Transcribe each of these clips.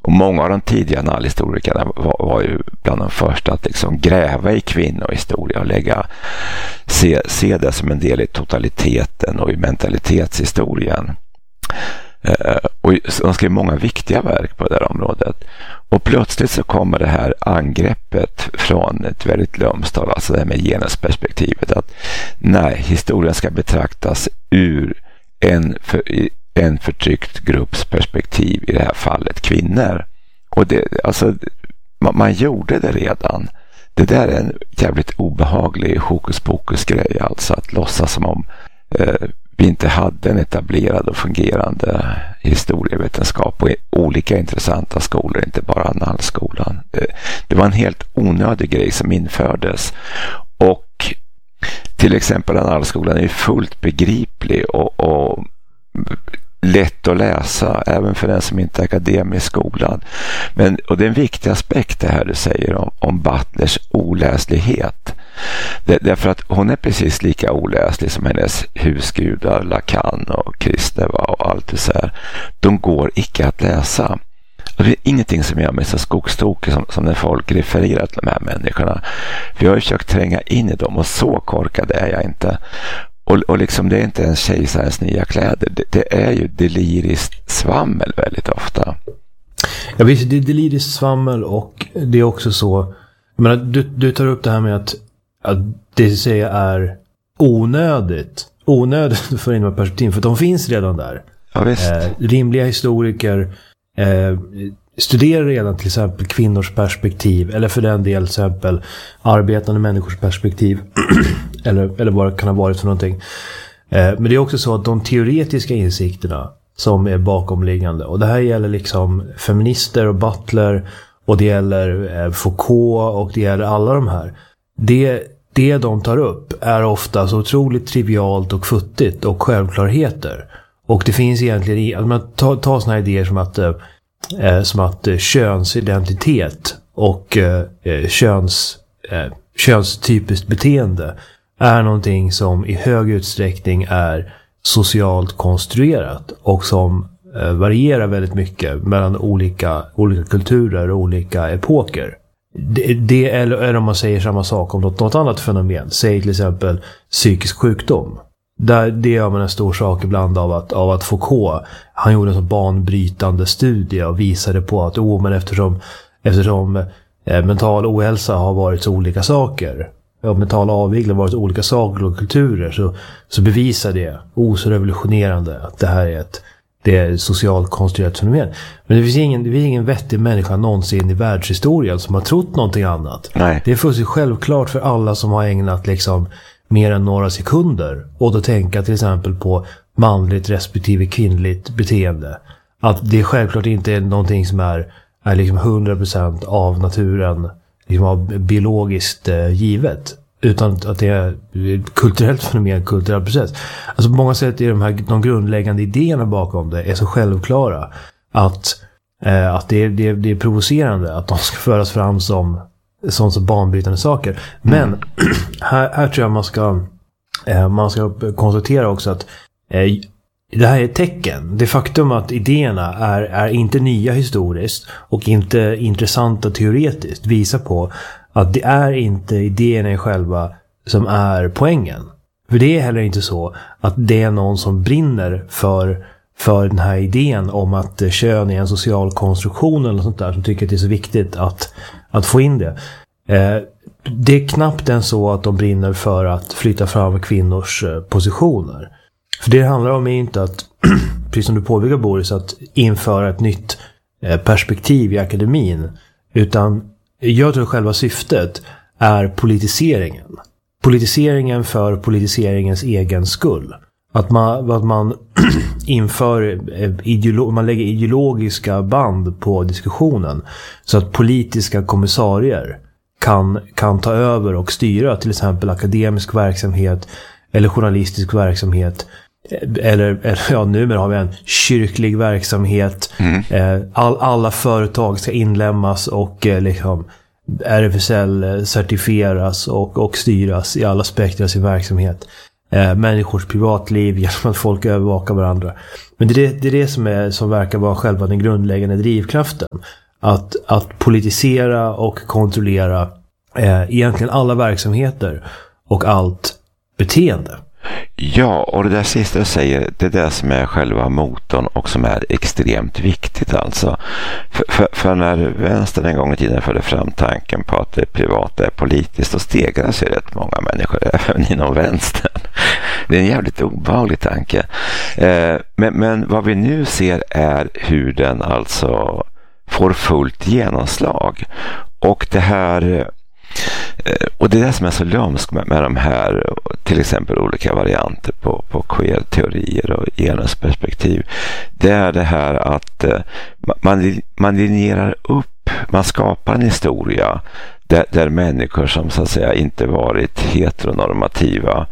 Och många av de tidiga analhistorikerna var ju bland de första att liksom gräva i kvinnohistoria och se det som en del i totaliteten och i mentalitetshistorien. Och de skrev många viktiga verk på det här området. Och plötsligt så kommer det här angreppet från ett väldigt lömskt håll, alltså det här med genusperspektivet, att nej, historien ska betraktas ur en förtryckt grupps perspektiv, i det här fallet kvinnor. Och man gjorde det redan. Det där är en jävligt obehaglig hokus pokus grej, alltså att låtsas som om vi inte hade en etablerad och fungerande historievetenskap och olika intressanta skolor, inte bara analskolan. Det var en helt onödig grej som infördes. Och till exempel analskolan är fullt begriplig och lätt att läsa även för den som inte är akademiskt skolad. Och det är en viktig aspekt det här du säger om Butlers oläslighet. Därför att hon är precis lika oläslig som hennes husgudar Lacan och Kristeva och allt det så här. De går icke att läsa. Och det är ingenting som gör mig så skogstokig som när folk refererar till de här människorna. För jag har försökt tränga in i dem och så korkad är jag inte. Och liksom det är inte en kejsarens nya kläder. Det är ju deliriskt svammel väldigt ofta. Ja visst, det är deliriskt svammel, och det är också så, jag menar, du tar upp det här med att det säger är onödigt för in med perspektiv, för de finns redan där. Ja, visst. Rimliga historiker studerar redan till exempel kvinnors perspektiv, eller för den del till exempel arbetande människors perspektiv eller vad det kan ha varit för någonting. Men det är också så att de teoretiska insikterna som är bakomliggande, och det här gäller liksom feminister och Butler, och det gäller Foucault, och det gäller alla de här. Det de tar upp är ofta så otroligt trivialt och futtigt och självklarheter. Och det finns egentligen, att ta såna idéer som att könsidentitet och könstypiskt beteende är någonting som i hög utsträckning är socialt konstruerat och som varierar väldigt mycket mellan olika kulturer och olika epoker. Det eller om man säger samma sak om något annat fenomen, säg till exempel psykisk sjukdom. Det gör man en stor sak ibland av att Foucault, han gjorde en så banbrytande studie och visade på att men eftersom mental ohälsa har varit så olika saker, och mental avvigling har varit olika saker och kulturer, så bevisar det så revolutionerande att det här är ett socialt konstruerat fenomen. Men det finns ingen vettig människa någonsin i världshistorien som har trott någonting annat. Nej. Det är fullständigt självklart för alla som har ägnat liksom mer än några sekunder och då tänka till exempel på manligt respektive kvinnligt beteende. Att det självklart inte är någonting som är liksom 100% av naturen, liksom av biologiskt givet, utan att det är ett kulturellt fenomen, kulturell process. Alltså på många sätt är de grundläggande idéerna bakom det är så självklara att det är provocerande att de ska föras fram som banbrytande saker. Men här tror jag man ska konstatera också att det här är ett tecken. Det faktum att idéerna är inte nya historiskt och inte intressanta teoretiskt visar på att det är inte idéerna själva som är poängen. För det är heller inte så att det är någon som brinner för den här idén om att kön är en social konstruktion eller sånt där, som tycker att det är så viktigt att få in det. Det är knappt än så att de brinner för att flytta fram kvinnors positioner. För det handlar om är inte att, precis som du påpekar Boris, att införa ett nytt perspektiv i akademin, utan jag tror själva syftet är politiseringen. Politiseringen för politiseringens egen skull. Att man inför man lägger ideologiska band på diskussionen så att politiska kommissarier kan ta över och styra till exempel akademisk verksamhet eller journalistisk verksamhet eller numera har vi en kyrklig verksamhet. Alla företag ska inlämnas och liksom RFSL certifieras och styras i alla aspekter av sin verksamhet. människors privatliv genom att folk övervakar varandra. Men det är det som verkar vara själva den grundläggande drivkraften. Att politisera och kontrollera egentligen alla verksamheter och allt beteende. Ja, och det där sista jag säger, det är det som är själva motorn och som är extremt viktigt alltså. För när vänstern en gång i tiden förde fram tanken på att det privata är politiskt, och stegrar sig rätt många människor även inom vänstern. Det är en jävligt obehaglig tanke. Men vad vi nu ser är hur den alltså får fullt genomslag. Och det här... Och det är det som är så lömskt med de här, till exempel olika varianter på queer-teorier och genusperspektiv. Det är det här att man linjerar upp, man skapar en historia där människor som så att säga inte varit heteronormativa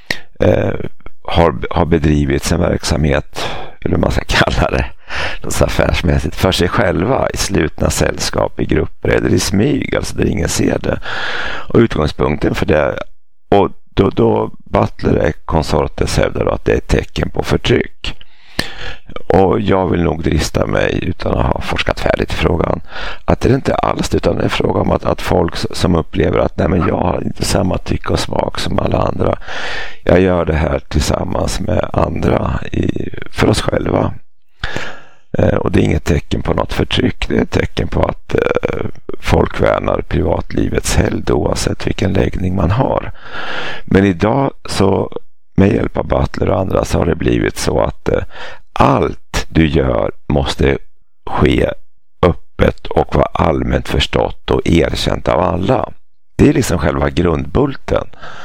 har bedrivit sin verksamhet, eller hur man ska kalla det, något affärsmässigt, för sig själva i slutna sällskap, i grupper eller i smyg, alltså där ingen ser det. Och utgångspunkten för det, och då Butler konsortes hävdar att det är ett tecken på förtryck. Och jag vill nog drista mig, utan att ha forskat färdigt i frågan, att det är inte alls, utan det är fråga om att folk som upplever att nej, men jag har inte samma tycke och smak som alla andra. Jag gör det här tillsammans med andra för oss själva. Och det är inget tecken på något förtryck. Det är ett tecken på att folk värnar privatlivets helgd oavsett vilken läggning man har. Men idag så, med hjälp av Butler och andra, så har det blivit så att allt du gör måste ske öppet och vara allmänt förstått och erkänt av alla. Det är liksom själva grundbulten.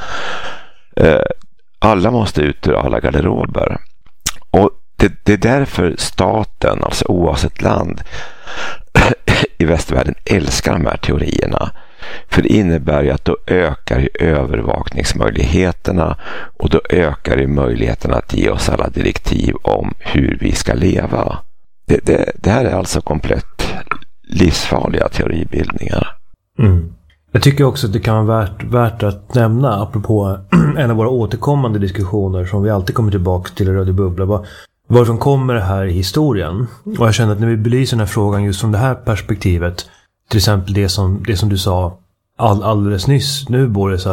Alla måste ut ur alla garderober. Och det är därför staten, alltså oavsett land i västvärlden, älskar de här teorierna. För det innebär ju att då ökar ju övervakningsmöjligheterna, och då ökar ju möjligheten att ge oss alla direktiv om hur vi ska leva. Det här är alltså komplett livsfarliga teoribildningar. Mm. Jag tycker också att det kan vara värt att nämna, apropå en av våra återkommande diskussioner som vi alltid kommer tillbaka till i Röd bubbla, vad som kommer här i historien. Och jag känner att när vi belyser den här frågan just från det här perspektivet, till exempel det som du sa alldeles nyss nu, Boris,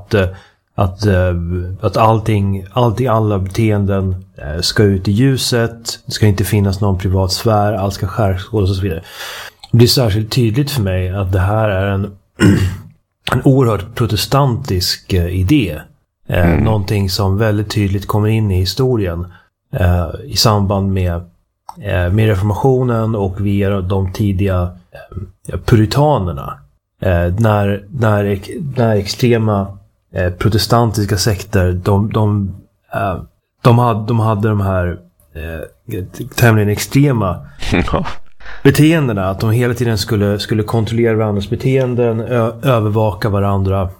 att allting, alla beteenden ska ut i ljuset, det ska inte finnas någon privat sfär, allt ska skärskådas och så vidare. Det blir särskilt tydligt för mig att det här är en oerhört protestantisk idé. Någonting som väldigt tydligt kommer in i historien i samband med reformationen och via de tidiga puritanerna. När extrema protestantiska sekter de hade de här tämligen extrema beteendena, att de hela tiden skulle kontrollera varandras beteenden, övervaka varandra,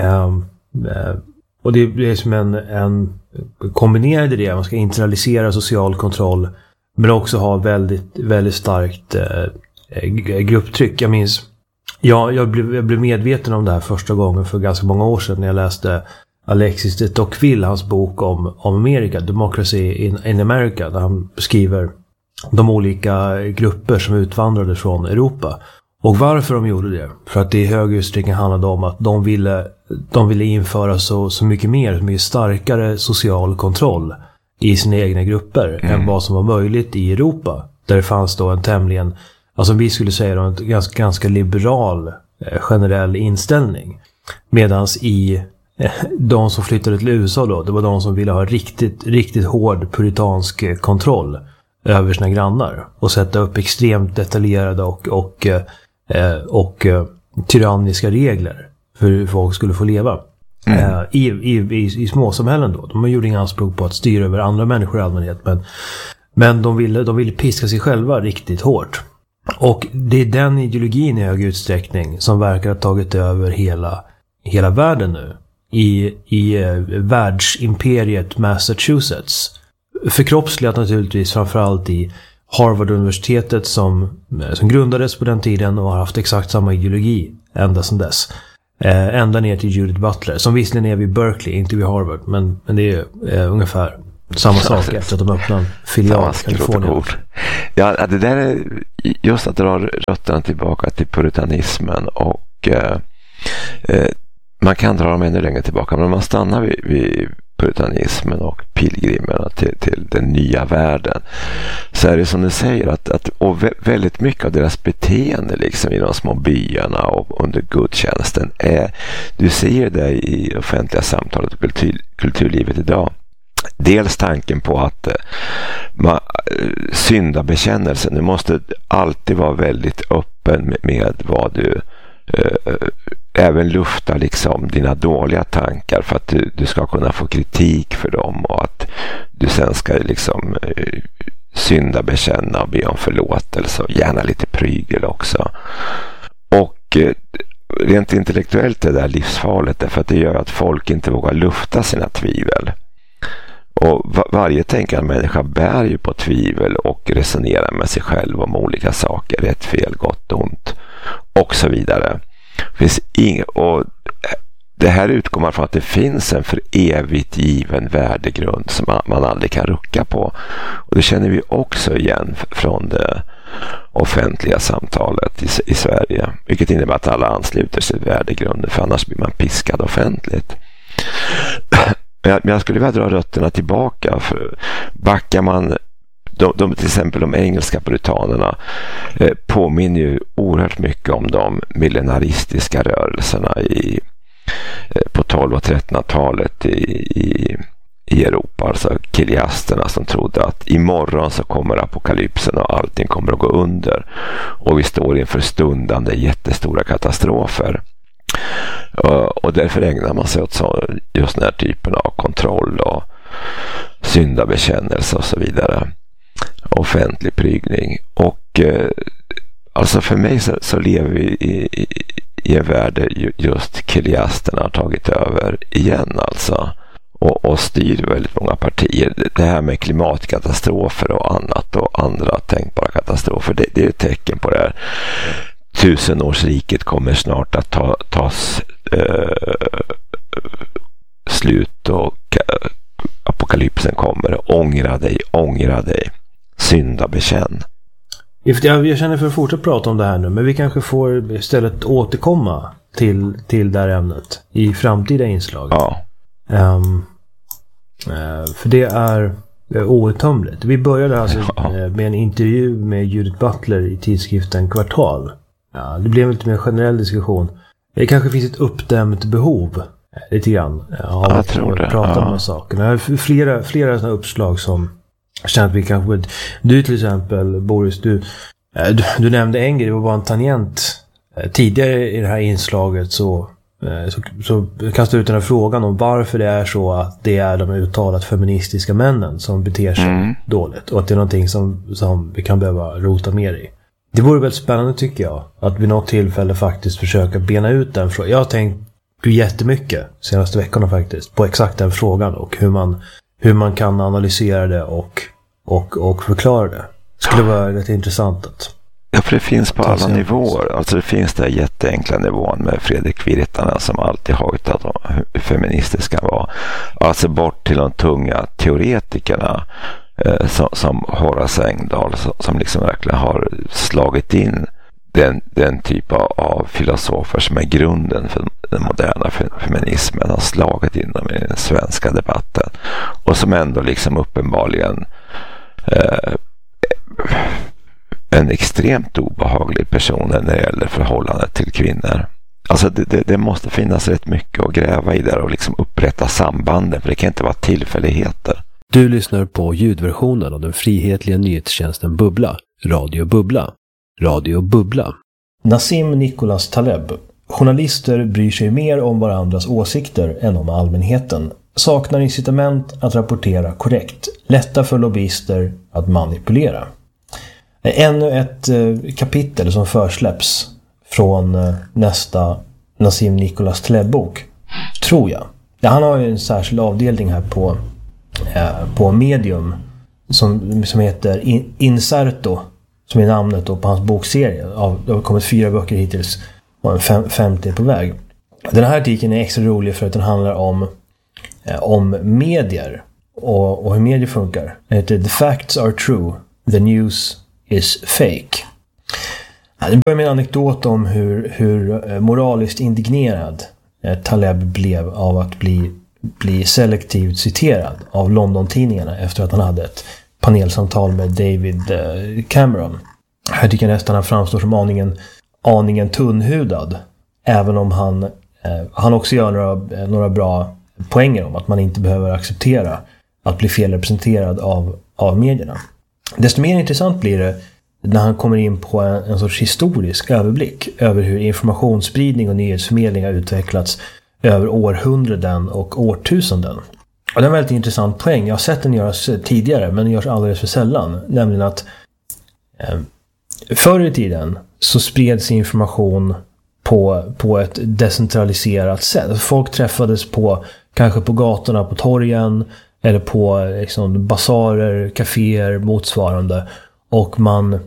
och det är som en kombinerad idé. Man ska internalisera social kontroll, men också ha väldigt, väldigt starkt grupptryck. Jag minns, jag blev medveten om det här första gången för ganska många år sedan när jag läste Alexis de Tocqueville, hans bok om Amerika, Democracy in America, där han beskriver de olika grupper som utvandrade från Europa. Och varför de gjorde det? För att det i hög utsträckning handlade om att de ville införa så mycket mer, så mycket starkare social kontroll i sina egna grupper än vad som var möjligt i Europa. Där det fanns då en tämligen, alltså vi skulle säga då, en ganska liberal generell inställning. Medans i de som flyttade till USA då, det var de som ville ha riktigt hård puritansk kontroll över sina grannar och sätta upp extremt detaljerade och tyranniska regler för hur folk skulle få leva i småsamhällen då. De gjorde inga anspråk på att styra över andra människor i allmänhet, men de ville piska sig själva riktigt hårt. Och det är den ideologin i hög utsträckning som verkar ha tagit över hela världen nu i världsimperiet Massachusetts. Förkroppsligat naturligtvis framförallt i Harvard-universitetet som grundades på den tiden och har haft exakt samma ideologi ända sedan dess. ända ner till Judith Butler, som visserligen är vid Berkeley, inte vid Harvard, men det är ungefär samma sak efter att de öppnar en filial i Kalifornien. Ja, det där är just att dra rötterna tillbaka till puritanismen, och man kan dra dem ännu längre tillbaka, men om man stannar vid puritanismen och pilgrimerna till den nya världen, så är det som du säger att och väldigt mycket av deras beteende liksom i de små byarna och under gudstjänsten du ser det i offentliga samtalet och kulturlivet idag. Dels tanken på att syndabekännelsen, du måste alltid vara väldigt öppen med vad du även lufta liksom dina dåliga tankar, för att du ska kunna få kritik för dem, och att du sen ska liksom syndabekänna och be om förlåtelse, och gärna lite prygel också. Och rent intellektuellt är det där livsfarligt, därför att det gör att folk inte vågar lufta sina tvivel. Och varje tänkande människa bär ju på tvivel och resonerar med sig själv om olika saker, rätt, fel, gott, ont och så vidare. Och det här utgår man från att det finns en för evigt given värdegrund som man aldrig kan rucka på. Och det känner vi också igen från det offentliga samtalet i Sverige, vilket innebär att alla ansluter sig till värdegrunden, för annars blir man piskad offentligt. Men jag skulle vilja dra rötterna tillbaka, för backar man till exempel de engelska puritanerna påminner ju oerhört mycket om de millenaristiska rörelserna på 12- och 1300-talet i Europa, alltså kiliasterna som trodde att imorgon så kommer apokalypsen och allting kommer att gå under, och vi står inför stundande jättestora katastrofer. Och därför ägnar man sig åt just den här typen av kontroll och syndabekännelse och så vidare, offentlig prygning. Och alltså för mig så lever vi i en värld där just kiliasterna har tagit över igen alltså, och styr väldigt många partier. Det här med klimatkatastrofer och annat och andra tänkbara katastrofer, det är ett tecken på det här. 1000-årsriket kommer snart att tas slut, och apokalypsen kommer. Ångra dig, syndabekänn. Jag känner för att fortsätta prata om det här nu, men vi kanske får istället återkomma till det här ämnet i framtida inslag. Ja. För det är outtömligt. Vi började alltså med en intervju med Judith Butler i tidskriften Kvartal. Ja, det blev lite mer generell diskussion. Det kanske finns ett uppdämt behov lite grann av att prata om de här sakerna. Jag har flera sådana uppslag som jag känner att vi kanske... Du till exempel, Boris, du nämnde en grej, det var bara en tangent. Tidigare i det här inslaget så kastade ut den här frågan om varför det är så att det är de uttalat feministiska männen som beter sig dåligt, och att det är någonting som vi kan behöva rota mer i. Det vore väldigt spännande, tycker jag, att vid något tillfälle faktiskt försöka bena ut den frågan. Jag har tänkt jättemycket senaste veckorna faktiskt på exakt den frågan, och hur man kan analysera det och förklara det. Det skulle vara rätt intressant att... Ja, för det finns på alla nivåer. Alltså det finns den jätteenkla nivån med Fredrik Virtanen som alltid hojtat om hur feministiska var. Alltså bort till de tunga teoretikerna som Horace Engdahl, som liksom verkligen har slagit in den typ av filosofer som är grunden för den moderna feminismen, har slagit in dem i den svenska debatten, och som ändå liksom uppenbarligen en extremt obehaglig person när det gäller förhållandet till kvinnor. Alltså det måste finnas rätt mycket att gräva i där och liksom upprätta sambanden, för det kan inte vara tillfälligheter. Du lyssnar på ljudversionen av den frihetliga nyhetstjänsten Bubbla, Radio Bubbla. Radio Bubbla. Nassim Nicholas Taleb. Journalister bryr sig mer om varandras åsikter än om allmänheten. Saknar incitament att rapportera korrekt. Lätta för lobbyister att manipulera. Ännu ett kapitel som försläpps från nästa Nassim Nicholas Taleb-bok, tror jag. Ja, han har ju en särskild avdelning här på Medium som heter Inserto, som är namnet då på hans bokserie. Det har kommit 4 böcker hittills och en 50 på väg. Den här artikeln är extra rolig för att den handlar om medier och hur medier funkar. Det heter The facts are true, the news is fake. Det börjar med en anekdot om hur moraliskt indignerad Taleb blev av att bli selektivt citerad av London-tidningarna efter att han hade ett panelsamtal med David Cameron. Här tycker jag nästan han framstår som aningen tunnhudad, även om han också gör några bra poänger om att man inte behöver acceptera att bli felrepresenterad av medierna. Desto mer intressant blir det när han kommer in på en sorts historisk överblick över hur informationsspridning och nyhetsförmedling har utvecklats över århundraden och årtusenden. Och det är en väldigt intressant poäng. Jag har sett den göras tidigare, men den görs alldeles för sällan. Nämligen att förr i tiden så spreds information på ett decentraliserat sätt. Folk träffades kanske på gatorna, på torgen eller på liksom, basarer, kaféer, motsvarande. Och man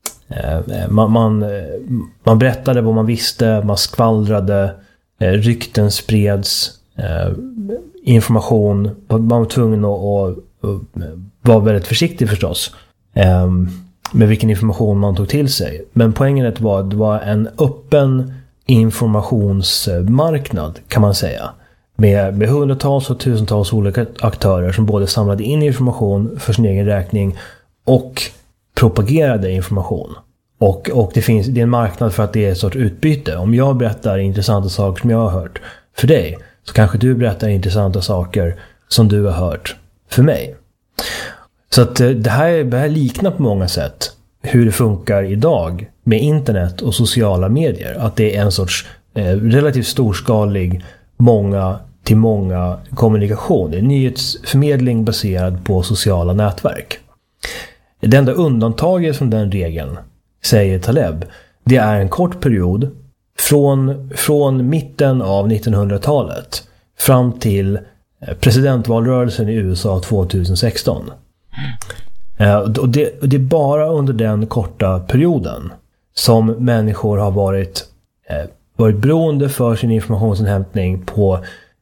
berättade vad man visste, man skvallrade, rykten spreds, information. Man var tvungen att vara väldigt försiktig förstås med vilken information man tog till sig. Men poängen var att det var en öppen informationsmarknad, kan man säga. Med hundratals och tusentals olika aktörer som både samlade in information för sin egen räkning och propagerade information. Och det är en marknad för att det är ett sorts utbyte. Om jag berättar intressanta saker som jag har hört för dig, så kanske du berättar intressanta saker som du har hört för mig. Så att det här liknar på många sätt hur det funkar idag med internet och sociala medier. Att det är en sorts relativt storskalig många till många kommunikation. Det är nyhetsförmedling baserad på sociala nätverk. Det enda undantaget från den regeln, säger Taleb, det är en kort period från mitten av 1900-talet fram till presidentvalrörelsen i USA 2016. Och det är bara under den korta perioden som människor har varit beroende för sin informationsinhämtning på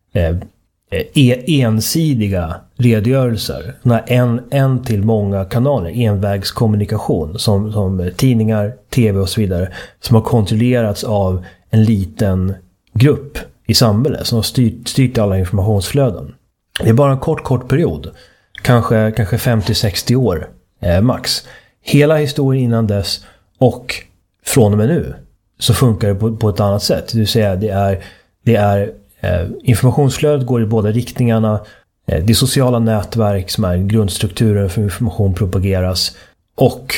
ensidiga redogörelser. En till många kanaler, envägskommunikation som tidningar, tv och så vidare, som har kontrollerats av en liten grupp i samhället som har styrt alla informationsflöden. Det är bara en kort period. Kanske 50-60 år max. Hela historien innan dess och från och med nu så funkar det på ett annat sätt. Det vill säga det är informationsflödet går i båda riktningarna. Det sociala nätverk som är grundstrukturen för information propageras. Och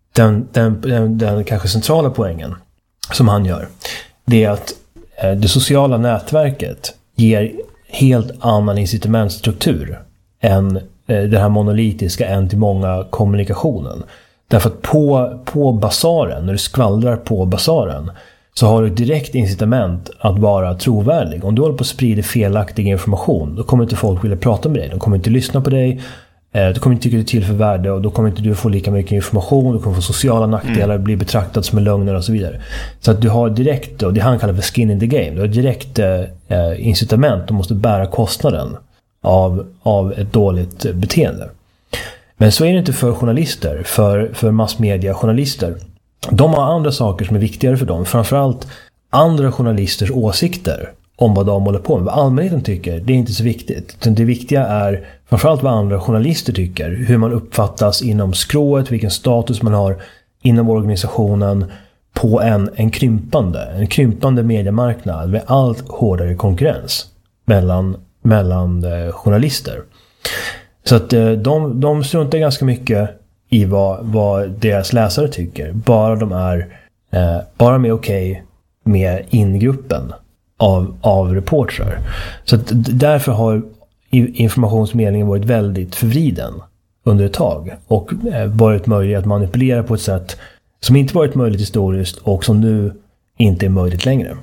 den kanske centrala poängen som han gör, det är att det sociala nätverket ger helt annan incitamentstruktur än den här monolitiska en till många kommunikationen. Därför att på basaren, när du skvallrar på basaren, så har du ett direkt incitament att vara trovärdig. Om du håller på att sprida felaktig information, då kommer inte folk vilja prata med dig. De kommer inte lyssna på dig. Du kommer inte tycka det är till för värde, och då kommer inte du få lika mycket information. Du kommer få sociala nackdelar, bli betraktad som en lögnare och så vidare. Så att du har direkt, och det han kallar för skin in the game, du har direkt incitament. Du måste bära kostnaden av ett dåligt beteende. Men så är det inte för journalister, för massmedia-journalister. De har andra saker som är viktigare för dem. Framförallt andra journalisters åsikter om vad de håller på med. Vad allmänheten tycker, det är inte så viktigt. Det viktiga är framförallt vad andra journalister tycker. Hur man uppfattas inom skrået, vilken status man har inom organisationen på en krympande mediemarknad med allt hårdare konkurrens mellan journalister. Så att de struntar ganska mycket i vad deras läsare tycker. Bara de är okej med ingruppen av reportrar. Så att därför har informationsförmedlingen varit väldigt förvriden under ett tag. Och varit möjlig att manipulera på ett sätt som inte varit möjligt historiskt och som nu inte är möjligt längre.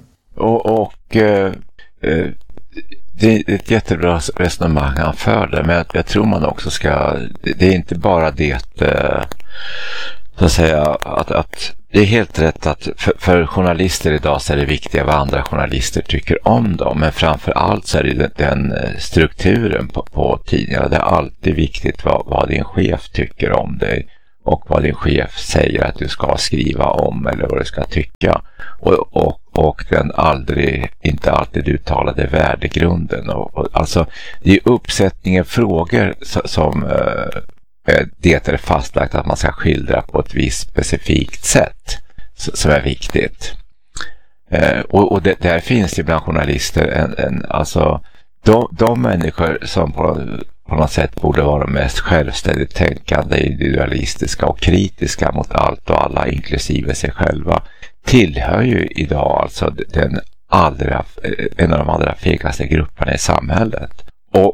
Det är ett jättebra resonemang han förde, men jag tror man också ska, det är inte bara det så att säga att Det är helt rätt att för journalister idag så är det viktiga vad andra journalister tycker om dem. Men framför allt så är det den strukturen på tidningarna. Det är alltid viktigt vad din chef tycker om dig och vad din chef säger att du ska skriva om eller vad du ska tycka. Och den inte alltid uttalade värdegrunden. Alltså det är uppsättningen frågor som det är fastlagt att man ska skildra på ett visst specifikt sätt som är viktigt. Och där finns det bland journalister alltså de människor som på något sätt borde vara de mest självständigt tänkande, individualistiska och kritiska mot allt och alla inklusive sig själva tillhör ju idag alltså en av de allra fegaste grupperna i samhället.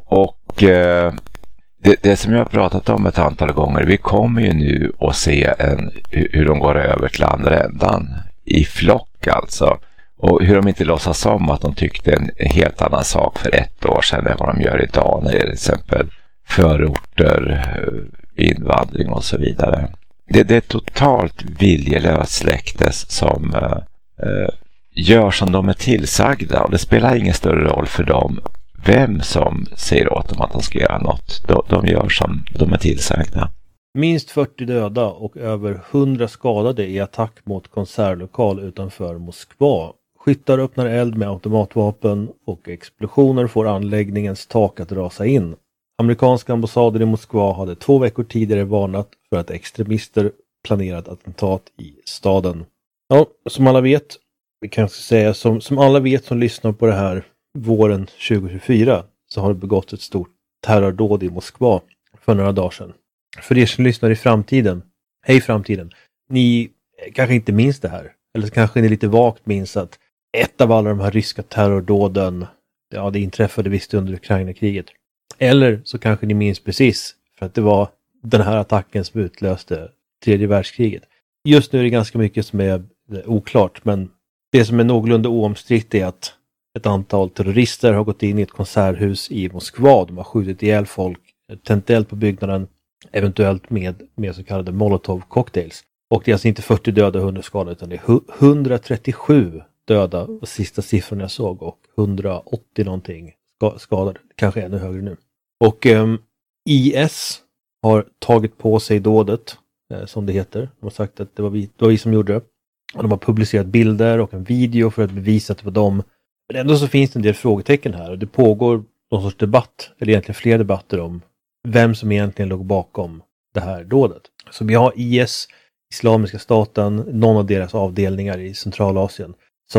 Det som jag har pratat om ett antal gånger, vi kommer ju nu att se hur de går över till andra ändan i flock alltså. Och hur de inte låtsas om att de tyckte en helt annan sak för 1 år sedan än vad de gör idag när det är till exempel förorter, invandring och så vidare. Det är totalt viljelöst släkte som gör som de är tillsagda, och det spelar ingen större roll för dem vem som säger åt dem att de ska göra något. De gör som de är tillsagda. Minst 40 döda och över 100 skadade i attack mot konsertlokal utanför Moskva. Skyttar öppnar eld med automatvapen och explosioner får anläggningens tak att rasa in. Amerikanska ambassaden i Moskva hade 2 veckor tidigare varnat för att extremister planerat attentat i staden. Ja, som alla vet, vi kan säga som alla vet som lyssnar på det här våren 2024, så har det begått ett stort terrordåd i Moskva för några dagar sedan. För er som lyssnar i framtiden, hej framtiden, ni kanske inte minns det här. Eller så kanske ni lite vagt minns att ett av alla de här ryska terrordåden, ja, det inträffade visst under Ukraina-kriget. Eller så kanske ni minns precis för att det var den här attacken som utlöste 3:e världskriget. Just nu är det ganska mycket som är oklart, men det som är någorlunda oomstritt är att ett antal terrorister har gått in i ett konserthus i Moskva. De har skjutit ihjäl folk, tänt eld på byggnaden, eventuellt med så kallade Molotov-cocktails. Och det är alltså inte 40 döda och 100 skadade, utan det är 137 döda, och sista siffran jag såg, och 180 någonting skadade, kanske ännu högre nu. Och IS har tagit på sig dådet, som det heter. De har sagt att det var vi som gjorde det. Och de har publicerat bilder och en video för att bevisa att det var dem. Men ändå så finns det en del frågetecken här, och det pågår någon sorts debatt, eller egentligen fler debatter om vem som egentligen låg bakom det här dådet. Så vi har IS, Islamiska staten, någon av deras avdelningar i Centralasien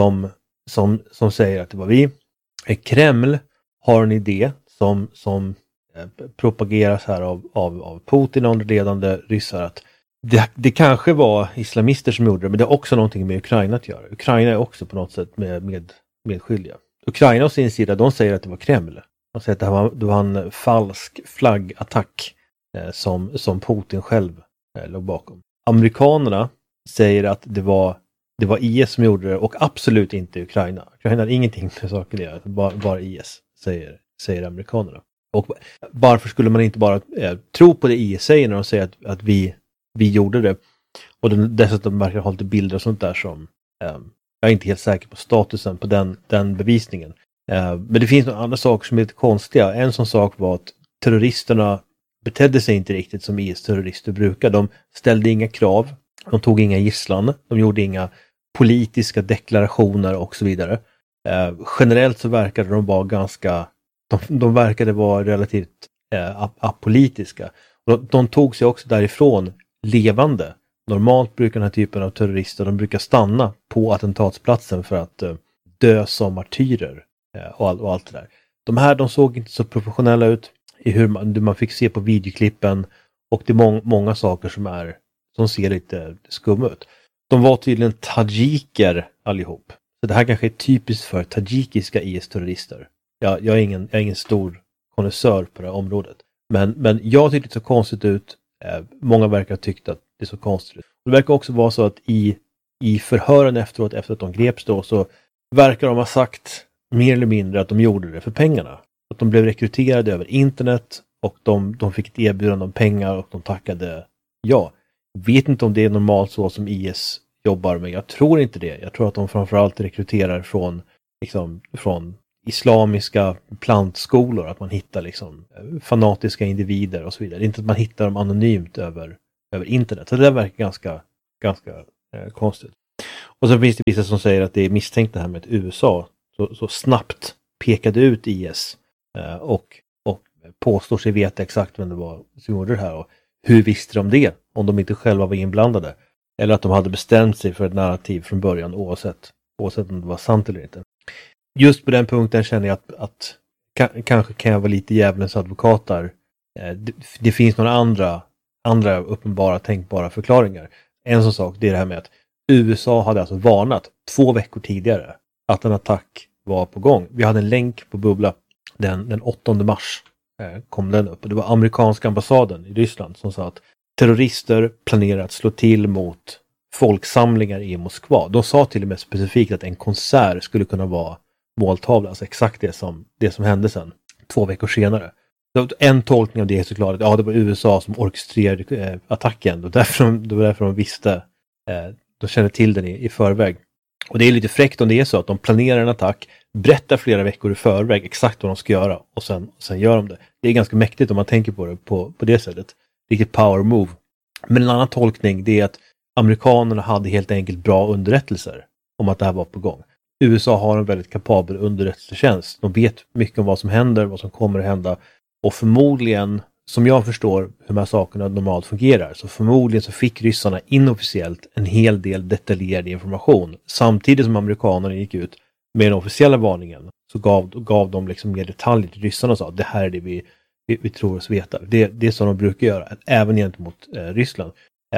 som säger att det var vi. Kreml har en idé som propageras här av Putin och andra ledande ryssar, att det kanske var islamister som gjorde det, men det har också någonting med Ukraina att göra. Ukraina är också på något sätt medskyldiga. Ukraina å sin sida, de säger att det var Kreml. De säger att det var en falsk flaggattack som Putin själv låg bakom. Amerikanerna säger att det var IS som gjorde det, och absolut inte Ukraina. Ukraina har ingenting med saker att göra, bara IS, säger amerikanerna. Och varför skulle man inte bara tro på det IS säger när de säger att vi gjorde det? Och dessutom verkar ha lite bilder och sånt där som jag är inte helt säker på statusen på den bevisningen. Men det finns några andra saker som är lite konstiga. En sån sak var att terroristerna betedde sig inte riktigt som IS-terrorister brukar. De ställde inga krav, de tog inga gisslan, de gjorde inga politiska deklarationer och så vidare. Generellt så verkade de vara de verkade vara relativt apolitiska. De tog sig också därifrån levande. Normalt brukar den här typen av terrorister, de brukar stanna på attentatsplatsen för att dö som martyrer och allt det där. De såg inte så professionella ut i hur man fick se på videoklippen, och det är många saker som ser lite skumma ut. De var tydligen tajiker allihop. Så det här kanske är typiskt för tajikiska IS-terrorister. Jag är ingen stor konnässör på det här området. Men jag tyckte det så konstigt ut. Många verkar ha tyckt att det är så konstigt ut. Det verkar också vara så att i förhören efter att de greps då, så verkar de ha sagt mer eller mindre att de gjorde det för pengarna. Att de blev rekryterade över internet, och de fick ett erbjudande om pengar och de tackade ja. Vet inte om det är normalt så som IS jobbar med. Jag tror inte det. Jag tror att de framförallt rekryterar från islamiska plantskolor. Att man hittar liksom fanatiska individer och så vidare. Inte att man hittar dem anonymt över internet. Så det där verkar ganska konstigt. Och så finns det vissa som säger att det är misstänkt det här med att USA så snabbt pekade ut IS och påstår sig veta exakt vem det var som gjorde det här. Och hur visste de det om de inte själva var inblandade? Eller att de hade bestämt sig för ett narrativ från början oavsett om det var sant eller inte. Just på den punkten känner jag att kanske kan jag vara lite djävulens advokat där. Det finns några andra uppenbara tänkbara förklaringar. En sån sak, det är det här med att USA hade alltså varnat 2 veckor tidigare att en attack var på gång. Vi hade en länk på Bubbla den 8 mars kom den upp. Och det var amerikanska ambassaden i Ryssland som sa att terrorister planerar att slå till mot folksamlingar i Moskva. De sa till och med specifikt att en konsert skulle kunna vara måltavla. Alltså exakt det som hände sen 2 veckor senare. Så en tolkning av det är såklart att det var USA som orkestrerade attacken. Det var därför de visste. De kände till den i förväg. Och det är lite fräckt om det är så att de planerar en attack, berättar flera veckor i förväg exakt vad de ska göra och sen gör de det. Det är ganska mäktigt om man tänker på det på det sättet. Riktigt power move. Men en annan tolkning det är att amerikanerna hade helt enkelt bra underrättelser om att det här var på gång. USA har en väldigt kapabel underrättelsetjänst. De vet mycket om vad som händer, vad som kommer att hända. Och förmodligen, som jag förstår hur de här sakerna normalt fungerar, så förmodligen så fick ryssarna inofficiellt en hel del detaljerad information. Samtidigt som amerikanerna gick ut med den officiella varningen så gav de liksom mer detaljer till ryssarna och sa att det här är det vi tror oss veta. Det är så de brukar göra, även gentemot Ryssland.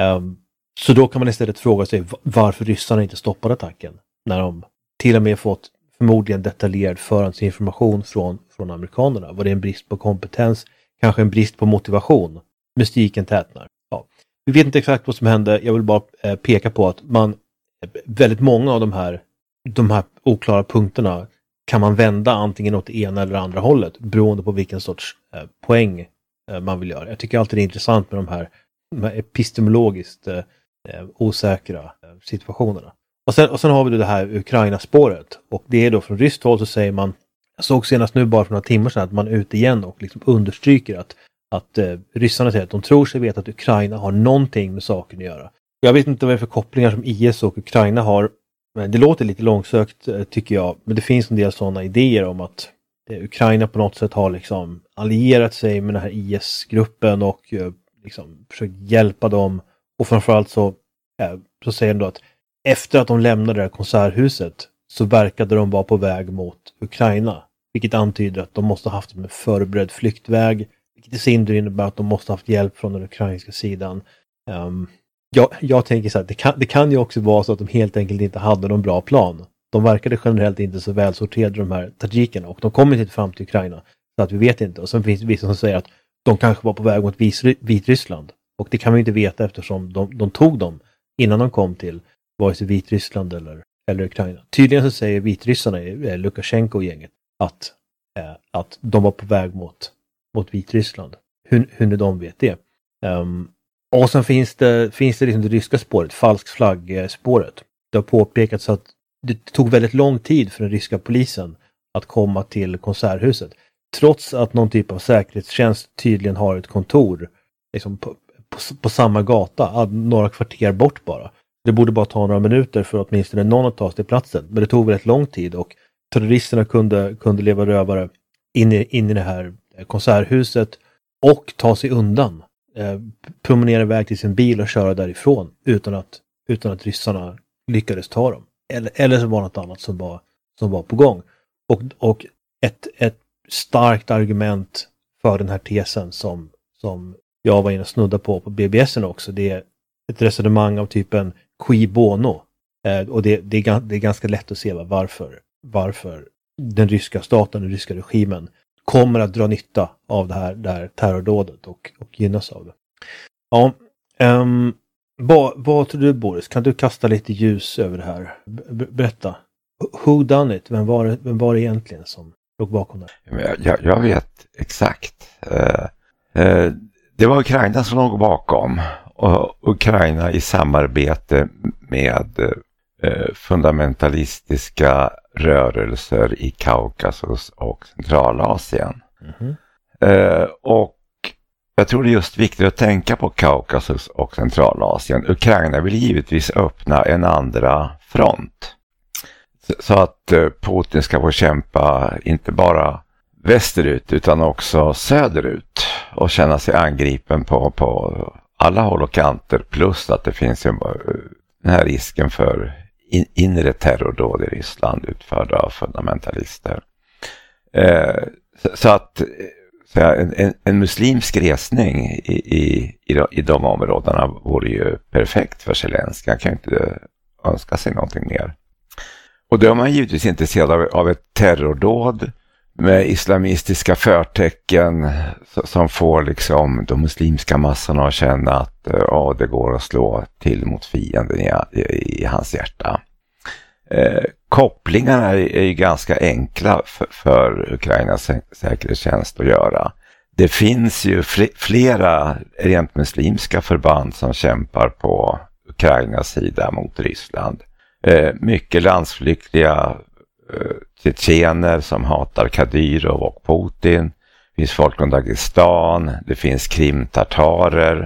Så då kan man istället fråga sig varför ryssarna inte stoppade attacken när de till och med fått förmodligen detaljerad förhandsinformation från amerikanerna. Var det en brist på kompetens? Kanske en brist på motivation? Mystiken tätnar. Ja. Vi vet inte exakt vad som hände. Jag vill bara peka på att väldigt många av de här oklara punkterna kan man vända antingen åt det ena eller andra hållet beroende på vilken sorts poäng man vill göra. Jag tycker alltid det är intressant med de här epistemologiskt osäkra situationerna. Och sen har vi det här Ukraina-spåret. Och det är då från ryskt håll så säger man, jag såg senast nu bara för några timmar sedan att man är ute igen och liksom understryker att ryssarna säger att de tror sig veta att Ukraina har någonting med saken att göra. Jag vet inte vad det är för kopplingar som IS och Ukraina har. Men det låter lite långsökt tycker jag. Men det finns en del sådana idéer om att Ukraina på något sätt har liksom allierat sig med den här IS-gruppen och liksom försökt hjälpa dem. Och framförallt så säger de då att efter att de lämnade det här konserthuset så verkade de vara på väg mot Ukraina. Vilket antyder att de måste ha haft en förberedd flyktväg. Vilket i sin tur innebär att de måste ha haft hjälp från den ukrainska sidan. Jag tänker så här, det kan ju också vara så att de helt enkelt inte hade någon bra plan. De verkade generellt inte så väl sorterade de här tajikerna och de kom inte fram till Ukraina. Så att vi vet inte. Och sen finns det vissa som säger att de kanske var på väg mot Vitryssland. Och det kan vi inte veta eftersom de tog dem innan de kom till vare sig Vitryssland eller Ukraina. Tydligen så säger vitryssarna i Lukasjenko-gänget att de var på väg mot Vitryssland. Hur nu de vet det. Och sen finns det liksom det ryska spåret, falsk flagg-spåret. Det har påpekats att det tog väldigt lång tid för den ryska polisen att komma till konserthuset. Trots att någon typ av säkerhetstjänst tydligen har ett kontor liksom på samma gata, några kvarter bort bara. Det borde bara ta några minuter för åtminstone någon att ta sig till platsen. Men det tog väldigt lång tid och terroristerna kunde leva rövare in i det här konserthuset och ta sig undan. Promenera iväg till sin bil och köra därifrån utan att ryssarna lyckades ta dem. Eller så var något annat som var på gång. Och ett starkt argument för den här tesen som jag var inne och snudda på BBSen också, det är ett resonemang av typen qui bono. Och det är ganska lätt att se varför den ryska staten, den ryska regimen kommer att dra nytta av det här terrordådet och gynnas av det. Ja, vad tror du, Boris? Kan du kasta lite ljus över det här? Berätta. Who done it? Vem var det egentligen som låg bakom det? Jag vet exakt. Det var Ukraina som låg bakom. och Ukraina i samarbete med fundamentalistiska rörelser i Kaukasus och Centralasien. Och jag tror det är just viktigt att tänka på Kaukasus och Centralasien. Ukraina vill givetvis öppna en andra front. Så att Putin ska få kämpa inte bara västerut utan också söderut. Och känna sig angripen på alla håll och kanter. Plus att det finns ju den här risken för inre terrordåd i Ryssland utförda av fundamentalister. Så att en muslimsk resning i de områdena vore ju perfekt för Zelenskyj. Han kan inte önska sig någonting mer. Och då är man givetvis intresserad av ett terrordåd med islamistiska förtecken som får liksom de muslimska massorna att känna att det går att slå till mot fienden i hans hjärta. Kopplingarna är ju ganska enkla för Ukrainas säkerhetstjänst att göra. Det finns ju flera rent muslimska förband som kämpar på Ukrainas sida mot Ryssland. Mycket landsflyktiga tjetjener som hatar Kadyrov och Putin. Det finns folk från Dagestan, det finns krimtartarer.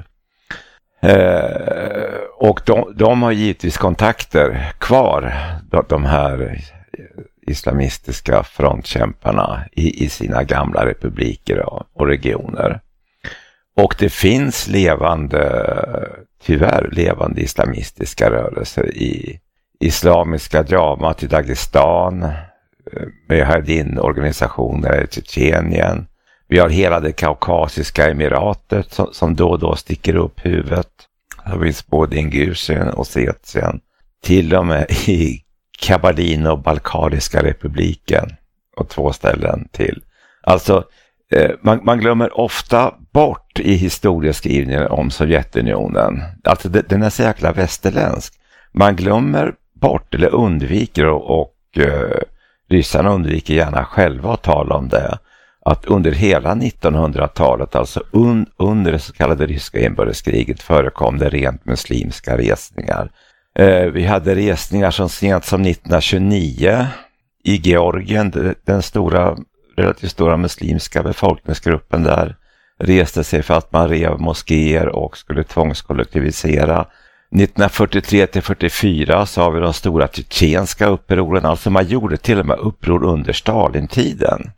Och de har givetvis kontakter kvar, de här islamistiska frontkämparna i sina gamla republiker och regioner. Och det finns tyvärr levande islamistiska rörelser i islamiska Jamaat i Dagestan, Mujahedin-organisationer i Tjetjenien. Vi har hela det kaukasiska emiratet som då och då sticker upp huvudet. Det finns både Ingusjien och Ossetien. Till och med i Kabardino-Balkariska republiken och 2 ställen till. Alltså man glömmer ofta bort i historieskrivningen om Sovjetunionen. Alltså den är så jäkla västerländsk. Man glömmer bort eller undviker och ryssarna undviker gärna själva att tala om det. Att under hela 1900-talet, alltså under det så kallade ryska inbördeskriget, förekom det rent muslimska resningar. Vi hade resningar som sent som 1929 i Georgien, den relativt stora muslimska befolkningsgruppen där reste sig för att man rev moskéer och skulle tvångskollektivisera. 1943-44 så har vi de stora tjetjenska upproren, alltså man gjorde till och med uppror under Stalintiden.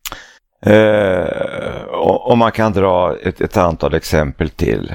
Och man kan dra ett antal exempel till.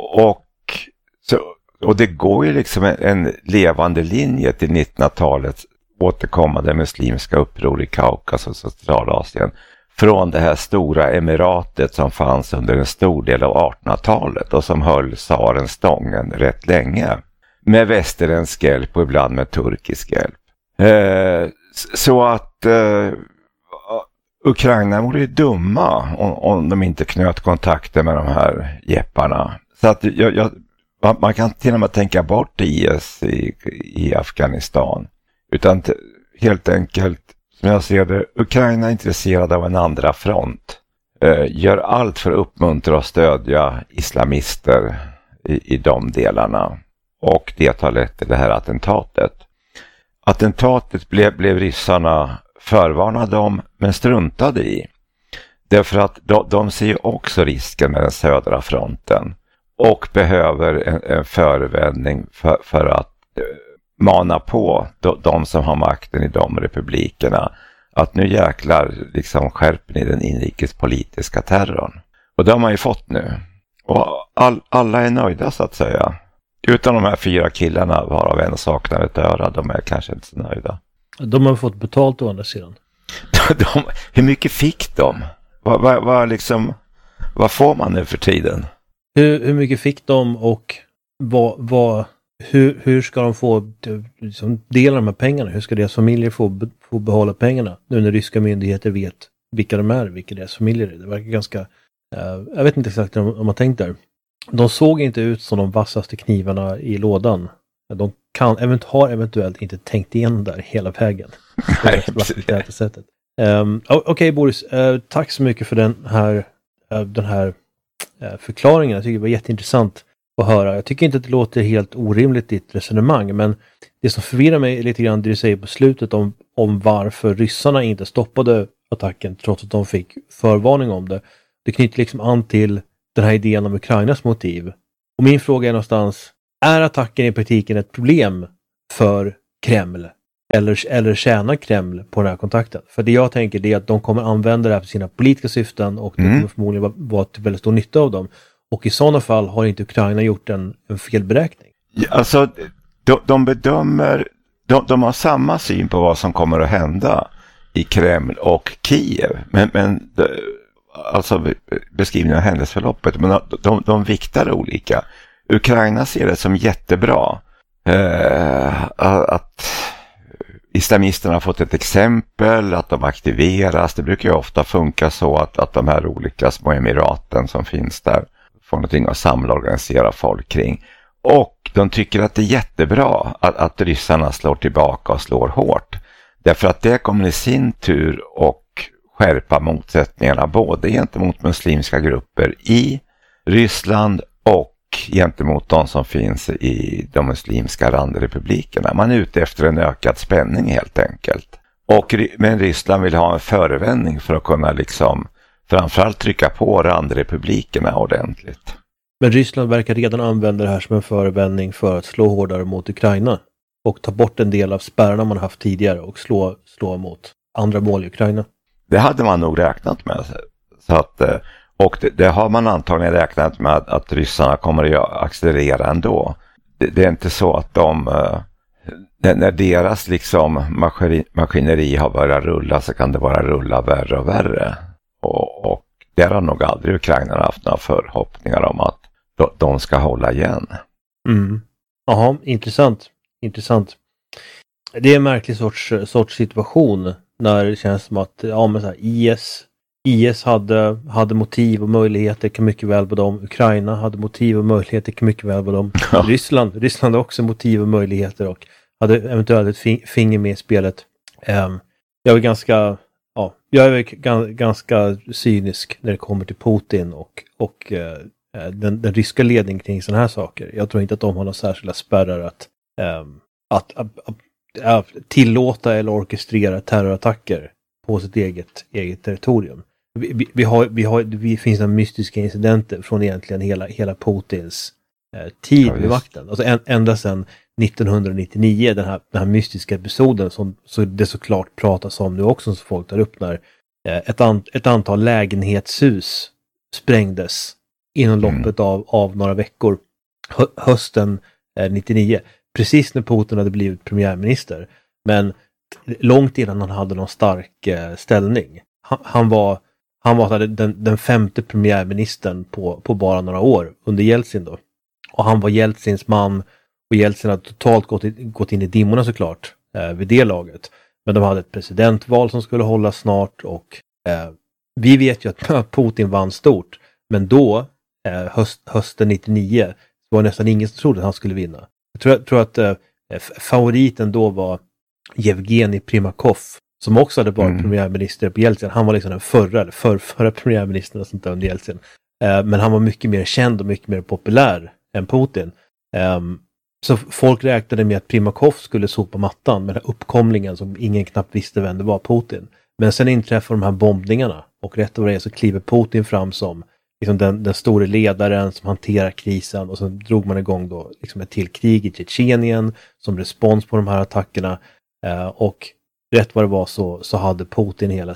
Och det går ju liksom en levande linje till 1900-talets återkommande muslimska uppror i Kaukasus och Centralasien. Från det här stora emiratet som fanns under en stor del av 1800-talet och som höll tsaren stången rätt länge. Med västerländsk hjälp och ibland med turkisk hjälp. Så att Ukraina vore ju dumma om de inte knöt kontakter med de här jepparna. Så att man kan till och med tänka bort IS i Afghanistan. Utan helt enkelt, som jag ser det, Ukraina är intresserad av en andra front. Gör allt för att uppmuntra och stödja islamister i de delarna. Och det har lett till det här attentatet. Attentatet blev ryssarna förvarnade om men struntade i. Därför att de ser ju också risken med den södra fronten. Och behöver en förevändning för att mana på de som har makten i de republikerna. Att nu jäklar liksom skärper ni den inrikespolitiska terrorn. Och det har man ju fått nu. Och alla är nöjda så att säga. Utan de här 4 killarna varav en saknar ett öra, de är kanske inte så nöjda. De har fått betalt å andra sidan. Hur mycket fick de? Vad får man nu för tiden? Hur mycket fick de och hur ska de få liksom, del av de här pengarna? Hur ska deras familjer få behålla pengarna? Nu när ryska myndigheter vet vilka de är, vilka deras familjer är. Det verkar ganska... jag vet inte exakt om man tänkt där. De såg inte ut som de vassaste knivarna i lådan. De har eventuellt inte tänkt igen där hela vägen. Nej, sättet. Okej, Boris, tack så mycket för den här förklaringen. Jag tycker det var jätteintressant. att höra. Jag tycker inte att det låter helt orimligt ditt resonemang, men det som förvirrar mig lite grann det du säger på slutet om varför ryssarna inte stoppade attacken trots att de fick förvarning om det. Det knyter liksom an till den här idén om Ukrainas motiv. Och min fråga är någonstans, är attacken i praktiken ett problem för Kreml? Eller tjänar Kreml på den här kontakten? För det jag tänker är att de kommer använda det här för sina politiska syften och det kommer förmodligen vara till väldigt stor nytta av dem. Och i sådana fall har inte Ukraina gjort en felberäkning. Alltså, de bedömer, de har samma syn på vad som kommer att hända i Kreml och Kiev. Men alltså beskrivningen av händelseförloppet, men de viktar olika. Ukraina ser det som jättebra att islamisterna har fått ett exempel, att de aktiveras. Det brukar ju ofta funka så att de här olika små emiraten som finns där får någonting att samla och organisera folk kring. Och de tycker att det är jättebra att ryssarna slår tillbaka och slår hårt. Därför att det kommer i sin tur och skärpa motsättningarna både gentemot muslimska grupper i Ryssland och gentemot de som finns i de muslimska randrepublikerna. Man är ute efter en ökad spänning helt enkelt. Men Ryssland vill ha en förevändning för att kunna liksom framförallt trycka på randrepublikerna ordentligt. Men Ryssland verkar redan använda det här som en förevändning för att slå hårdare mot Ukraina och ta bort en del av spärrarna man haft tidigare och slå mot andra mål i Ukraina. Det hade man nog räknat med. Så att, och det har man antagligen räknat med att ryssarna kommer att accelerera ändå. Det är inte så att när deras liksom maskineri har börjat rulla så kan det bara rulla värre och värre. Och där har nog aldrig Ukraina haft några förhoppningar om att de ska hålla igen. Jaha, intressant. Det är en märklig sorts situation när det känns som att men så här, IS hade motiv och möjligheter, kan mycket väl vara dem. Ukraina hade motiv och möjligheter, kan mycket väl vara dem. Ja. Ryssland har också motiv och möjligheter och hade eventuellt ett finger med i spelet. Jag är ganska cynisk när det kommer till Putin och den ryska ledningen kring sådana här saker. Jag tror inte att de har några särskilda spärrar att tillåta eller orkestrera terrorattacker på sitt eget territorium. Vi finns några mystiska incidenter från egentligen hela Putins tid vid makten. Alltså ända sedan 1999, den här mystiska episoden som det såklart pratas om nu också, som folk tar upp, när ett antal lägenhetshus sprängdes inom loppet av några veckor hösten 99, precis när Putin hade blivit premiärminister, men långt innan han hade någon stark ställning. Han var den femte premiärministern på bara några år under Jeltsin då. Och han var Jeltsins man, och Jeltsin hade totalt gått in i dimmorna såklart vid det laget. Men de hade ett presidentval som skulle hållas snart, och vi vet ju att Putin vann stort, men då hösten 99 var det nästan ingen som trodde att han skulle vinna. Jag tror att favoriten då var Yevgeny Primakov, som också hade varit premiärminister på Jeltsin. Han var liksom den förra premiärministern sånt där under Jeltsin. Men han var mycket mer känd och mycket mer populär än Putin. Så folk räknade med att Primakov skulle sopa mattan med den uppkomlingen som ingen knappt visste vem det var, Putin. Men sen inträffar de här bombningarna, och rätt och så kliver Putin fram som liksom den stora ledaren som hanterar krisen, och så drog man igång då liksom ett till krig i Tjetjenien som respons på de här attackerna, och rätt vad det var så hade Putin hela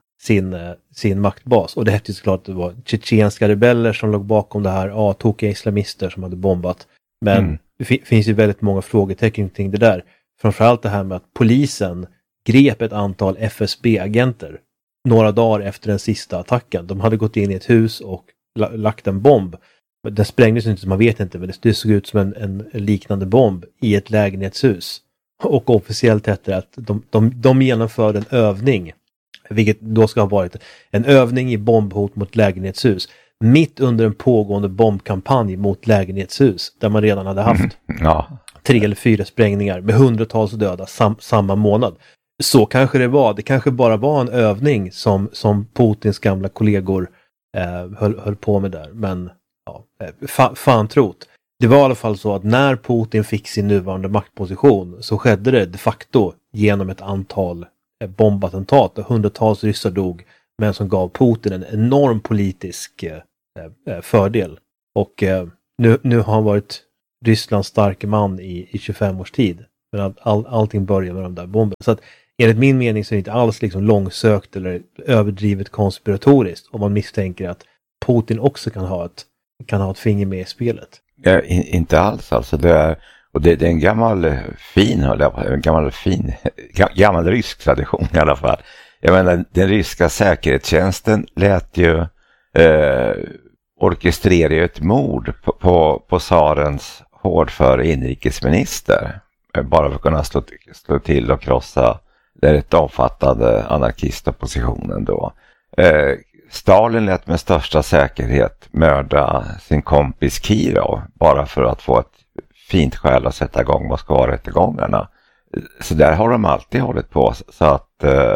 sin maktbas, och det hette såklart att det var tjetjenska rebeller som låg bakom det här, tokiga islamister som hade bombat, men det finns ju väldigt många frågetecken kring det där, framförallt det här med att polisen grep ett antal FSB-agenter några dagar efter den sista attacken. De hade gått in i ett hus och lagt en bomb. Den sprängdes inte, så man vet inte, men det såg ut som en liknande bomb i ett lägenhetshus. Och officiellt hette det att de genomförde en övning, vilket då ska ha varit en övning i bombhot mot lägenhetshus, mitt under en pågående bombkampanj mot lägenhetshus, där man redan hade haft 3 eller 4 sprängningar med hundratals döda samma månad. Så kanske det var. Det kanske bara var en övning som Putins gamla kollegor höll på med där. Men fan trot. det var i alla fall så att när Putin fick sin nuvarande maktposition så skedde det de facto genom ett antal bombattentat och hundratals ryssar dog, men som gav Putin en enorm politisk fördel. Och nu har han varit Rysslands starke man i 25 års tid. Men allting börjar med de där bomberna. Så att enligt min mening så är det inte alls liksom långsökt eller överdrivet konspiratoriskt om man misstänker att Putin också kan ha ett finger med i spelet. Ja, inte alls alltså. Det är en gammal rysk tradition i alla fall. Jag menar, den ryska säkerhetstjänsten lät ju orkestrera ett mord på tsarens hårdföre inrikesminister. Bara för att kunna slå till och krossa den rätt omfattande anarkistoppositionen då. Stalin lät med största säkerhet mörda sin kompis Kirov bara för att få ett fint skäl att sätta igång Moskva-rättegångarna. Så där har de alltid hållit på. Så att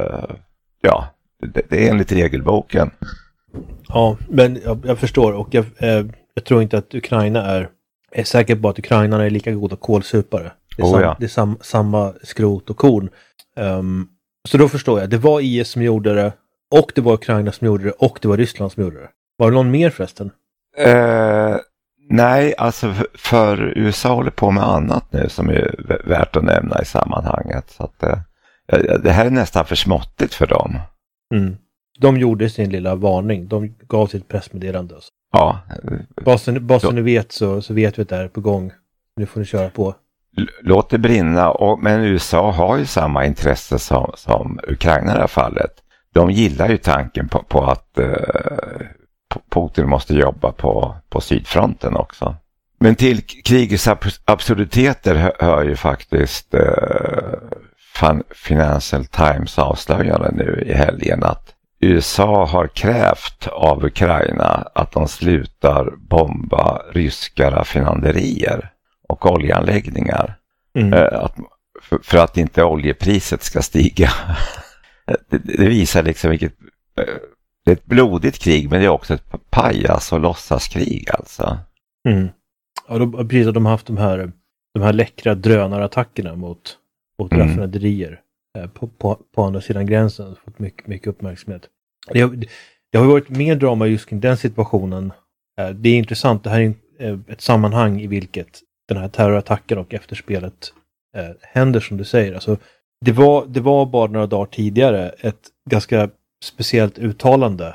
det är enligt regelboken. Ja, men jag förstår, och jag tror inte att Ukraina är säker på att Ukraina är lika goda kolsupare. Det är samma skrot och korn. Så då förstår jag. Det var IS som gjorde det, och det var Ukraina som gjorde det, och det var Ryssland som gjorde det. Var det någon mer förresten? Nej, alltså för USA håller på med annat nu som är värt att nämna i sammanhanget. Så att, det här är nästan för småttigt för dem. Mm. De gjorde sin lilla varning. De gav sitt pressmeddelande. Ja. Bara så ni vet så vet vi att det är på gång. Nu får ni köra på. Låt det brinna. Men USA har ju samma intresse som Ukraina i det här fallet. De gillar ju tanken på att Putin måste jobba på sydfronten också. Men till krigets absurditeter hör ju faktiskt Financial Times avslöjande nu i helgen att USA har krävt av Ukraina att de slutar bomba ryska raffinaderier och oljeanläggningar. För att inte oljepriset ska stiga. Det visar liksom vilket... Det är ett blodigt krig, men det är också ett pajas- och låtsaskrig alltså. Mm. Ja, de har haft de här läckra drönarattackerna mot raffinaderier på andra sidan gränsen. Fått mycket uppmärksamhet. Det har varit mer drama just kring den situationen. Det är intressant. Det här är ett sammanhang i vilket den här terrorattacken och efterspelet händer, som du säger. Alltså, det var bara några dagar tidigare ett ganska speciellt uttalande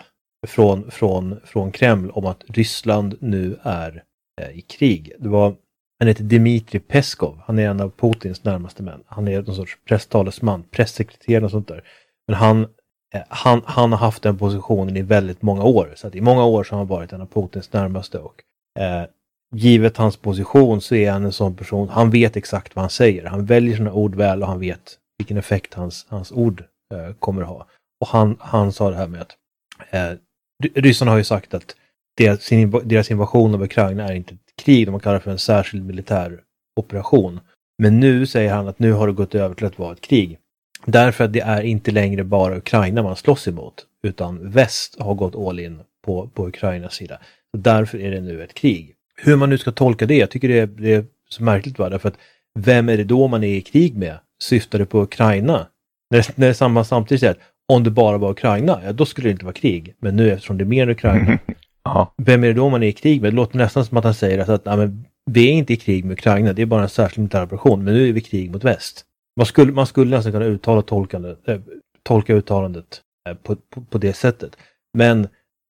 från Kreml om att Ryssland nu är i krig. Han heter Dmitrij Peskov. Han är en av Putins närmaste män. Han är någon sorts presstalesman, pressekreterare och sånt där. Men han har haft den positionen i väldigt många år. Så att i många år så har han varit en av Putins närmaste, och givet hans position så är han en sån person. Han vet exakt vad han säger. Han väljer sina ord väl, och han vet vilken effekt hans ord kommer att ha. Och han sa det här med att ryssarna har ju sagt att deras invasion av Ukraina är inte ett krig, de kallar det för en särskild militär operation. Men nu säger han att nu har det gått över till att vara ett krig. Därför att det är inte längre bara Ukraina man slåss emot, utan väst har gått all in på Ukrainas sida. Så därför är det nu ett krig. Hur man nu ska tolka det, jag tycker det är så märkligt, va? Därför att vem är det då man är i krig med? Syftar det på Ukraina? När det samtidigt säger att om det bara var Ukraina, ja, då skulle det inte vara krig. Men nu eftersom det är mer Ukraina, vem är det då man är i krig med? Det låter nästan som att han säger att vi är inte i krig med Ukraina, det är bara en särskild militär operation, men nu är vi i krig mot väst. Man skulle nästan kunna tolka uttalandet på det sättet. Men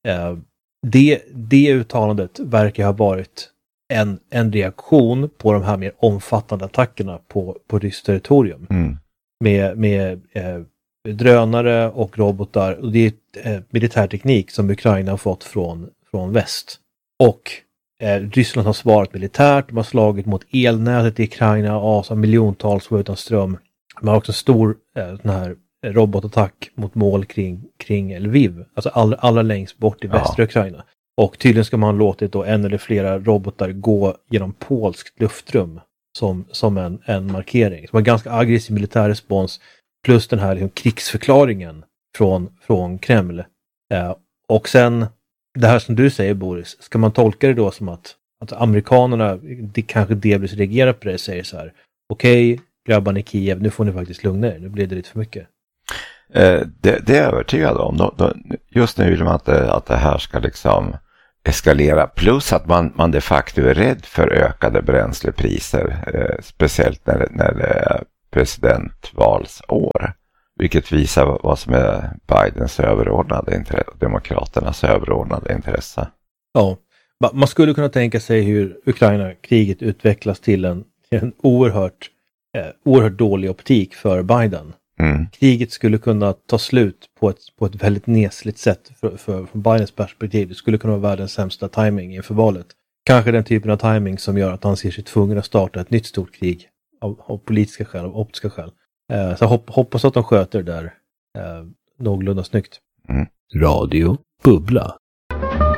det uttalandet verkar ha varit en reaktion på de här mer omfattande attackerna på ryskt territorium. Med drönare och robotar. Och det är militärteknik som Ukraina har fått från väst. Och Ryssland har svarat militärt. De har slagit mot elnätet i Ukraina. Alltså miljontals var utan ström. De har också en stor sån här robotattack mot mål kring Lviv. Alltså allra längst bort i västra Ukraina. Och tydligen ska man låtit då en eller flera robotar gå genom polskt luftrum som en markering. Som en ganska aggressiv militär respons, plus den här liksom krigsförklaringen från Kreml. Och sen det här som du säger, Boris, ska man tolka det då som att att amerikanerna, kanske delvis reagerar på det, säger så här: okej, grabbarna i Kiev, nu får ni faktiskt lugna er, nu blir det lite för mycket. Det är jag övertygad om. Just nu vill man att det här ska liksom eskalera, plus att man de facto är rädd för ökade bränslepriser, speciellt när det är presidentvalsår, vilket visar vad som är Bidens överordnade intresse, demokraternas överordnade intresse. Ja, man skulle kunna tänka sig hur Ukraina-kriget utvecklas till en oerhört dålig optik för Biden. Kriget skulle kunna ta slut på ett väldigt nesligt sätt från Bidens perspektiv. Det skulle kunna vara världens sämsta timing inför valet. Kanske den typen av timing som gör att han ser sig tvungen att starta ett nytt stort krig av politiska skäl, av optiska skäl. Så hoppas att de sköter det där någorlunda snyggt. Radio Bubbla.